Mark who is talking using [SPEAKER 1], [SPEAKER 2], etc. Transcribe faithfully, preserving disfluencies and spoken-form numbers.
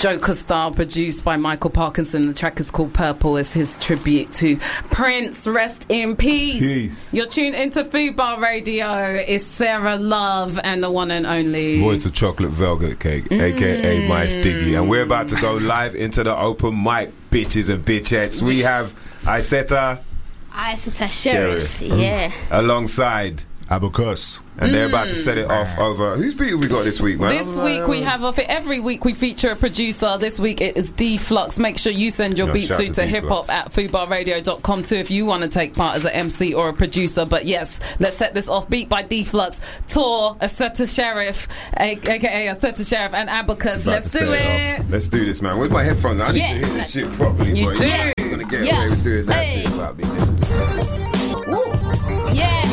[SPEAKER 1] Joker Style, produced by Michael Parkinson. The track is called Purple. It's his tribute to Prince. Rest in peace.
[SPEAKER 2] Peace.
[SPEAKER 1] You're tuned into Food Bar Radio. It's Sarah Love and the one and only
[SPEAKER 2] Voice of Chocolate Velvet Cake, mm. aka My Stiggy. And we're about to go live into the open mic, bitches and bitchettes. We have Isetta
[SPEAKER 3] Isetta Sheriff, yeah.
[SPEAKER 2] alongside
[SPEAKER 4] Abacus.
[SPEAKER 2] And they're about to set it off over. Whose beat have we got this week, man?
[SPEAKER 1] This week we have off it. Every week we feature a producer. This week it is D-Flux. Make sure you send your
[SPEAKER 2] No,
[SPEAKER 1] beats
[SPEAKER 2] shout
[SPEAKER 1] through
[SPEAKER 2] to
[SPEAKER 1] to
[SPEAKER 2] D-Flux.
[SPEAKER 1] hip hop at foodbar radio dot com too if you want to take part as an M C or a producer. But yes, let's set this off. Beat by D-Flux, Tor, Isetta Sheriff, aka Isetta Sheriff, and Abacus.
[SPEAKER 2] About
[SPEAKER 1] Let's
[SPEAKER 2] to
[SPEAKER 1] do
[SPEAKER 2] set
[SPEAKER 1] it.
[SPEAKER 2] off. Let's do this, man. Where's my headphones? I need
[SPEAKER 3] Yeah.
[SPEAKER 2] to hear this shit properly.
[SPEAKER 1] You
[SPEAKER 2] boy.
[SPEAKER 1] do.
[SPEAKER 2] You're not gonna get
[SPEAKER 3] Yeah.
[SPEAKER 2] away with doing that
[SPEAKER 3] Hey.
[SPEAKER 2] shit without me.
[SPEAKER 3] Yeah.